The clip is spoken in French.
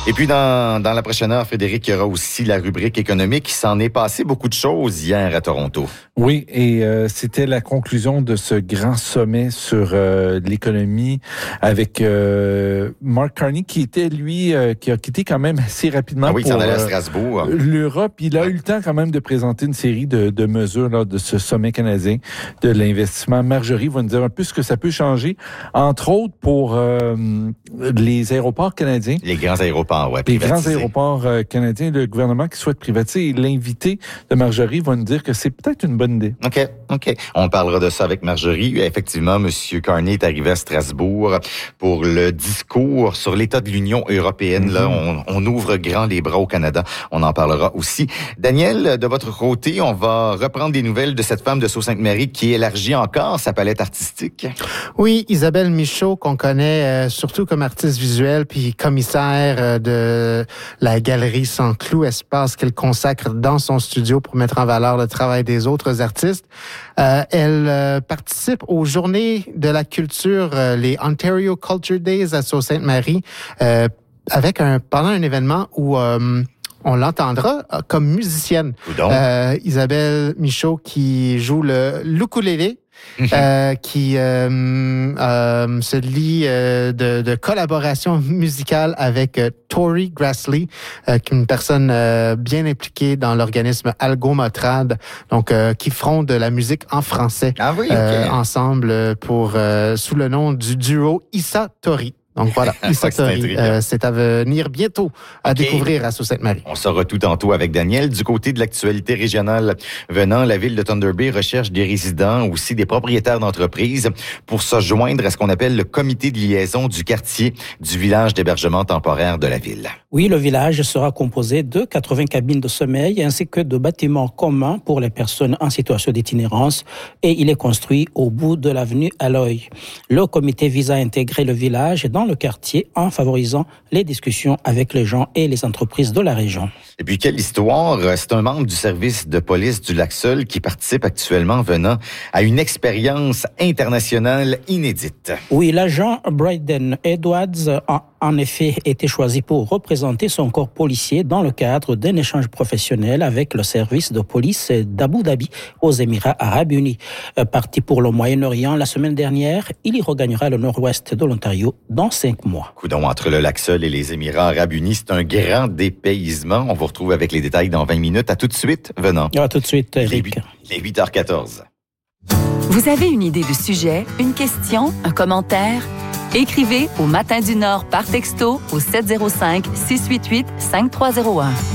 Et puis, dans la prochaine heure, Frédéric, il y aura aussi la rubrique économique. Il s'en est passé beaucoup de choses hier à Toronto. Oui, et c'était la conclusion de ce grand sommet sur l'économie avec Mark Carney, qui était, lui, qui a quitté quand même assez rapidement pour il s'en allait à Strasbourg. L'Europe. Il a eu le temps quand même de présenter une série de mesures là, de ce sommet canadien de l'investissement. Marjorie va nous dire un peu ce que ça peut changer, entre autres pour les aéroports canadiens. Les grands aéroports, oui. Les grands aéroports canadiens, le gouvernement qui souhaite privatiser. L'invité de Marjorie va nous dire que c'est peut-être une bonne idée. OK. On parlera de ça avec Marjorie. Effectivement, M. Carney est arrivé à Strasbourg pour le discours sur l'état de l'Union européenne. Là, on ouvre grand les bras au Canada. On en parlera aussi. Daniel, de votre côté, on va reprendre des nouvelles de cette femme de Sault-Sainte-Marie qui élargit encore sa palette artistique. Oui, Isabelle Michaud, qu'on connaît surtout comme artiste visuelle puis commissaire de la Galerie Sans Clous, espace qu'elle consacre dans son studio pour mettre en valeur le travail des autres artistes. Elle participe aux Journées de la culture, les Ontario Culture Days à Sault-Sainte-Marie, pendant un événement où on l'entendra comme musicienne. Isabelle Michaud qui joue le ukulélé. Qui se lie de collaboration musicale avec Tori Grassley, qui est une personne bien impliquée dans l'organisme Algomotrad, donc qui feront de la musique en français ensemble sous le nom du duo Issa Tori. Donc voilà, Issa Tori, c'est à venir bientôt à découvrir à Sault-Sainte-Marie. On saura tout tantôt avec Daniel. Du côté de l'actualité régionale venant, la ville de Thunder Bay recherche des résidents, aussi des propriétaires d'entreprises pour se joindre à ce qu'on appelle le comité de liaison du quartier du village d'hébergement temporaire de la ville. Oui, le village sera composé de 80 cabines de sommeil ainsi que de bâtiments communs pour les personnes en situation d'itinérance et il est construit au bout de l'avenue Aloy. Le comité vise à intégrer le village dans le quartier en favorisant les discussions avec les gens et les entreprises de la région. Et puis, quelle histoire! C'est un membre du service de police du Lac-Seul qui participe actuellement venant à une expérience internationale inédite. Oui, l'agent Bryden Edwards a en effet été choisi pour représenter son corps policier dans le cadre d'un échange professionnel avec le service de police d'Abu Dhabi aux Émirats Arabes Unis. Parti pour le Moyen-Orient la semaine dernière, il y regagnera le nord-ouest de l'Ontario dans 5 mois. Coudon, entre le Lac-Seul et les Émirats Arabes Unis, c'est un grand dépaysement. On vous retrouve avec les détails dans 20 minutes. À tout de suite, venant. À tout de suite, Eric. Les 8h14. Vous avez une idée de sujet, une question, un commentaire? Écrivez au Matin du Nord par texto au 705-688-5301.